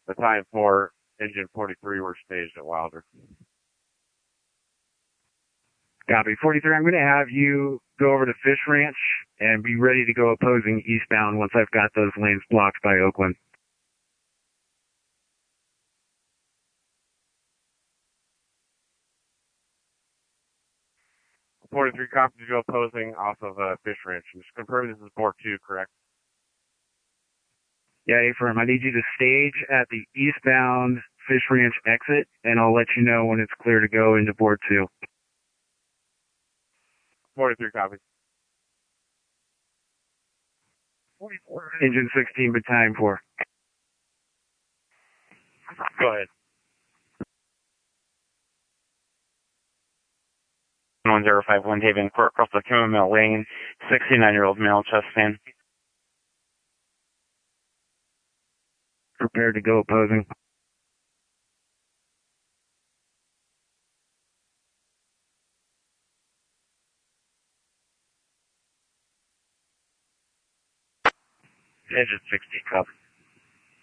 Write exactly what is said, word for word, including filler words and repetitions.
The time for engine forty-three were staged at Wilder. Copy. forty-three, I'm going to have you go over to Fish Ranch and be ready to go opposing eastbound once I've got those lanes blocked by Oakland. forty-three, copy to go opposing off of uh, Fish Ranch. And just confirm this is board two, correct? Yeah, A-firm. I need you to stage at the eastbound Fish Ranch exit, and I'll let you know when it's clear to go into board two. forty-three, copy. Engine sixteen, battalion four. Go ahead. one zero five one, Haven Court, across the Chamomile Lane, sixty-nine-year-old male, chest fan. Prepared to go opposing. Engine sixteen, copy.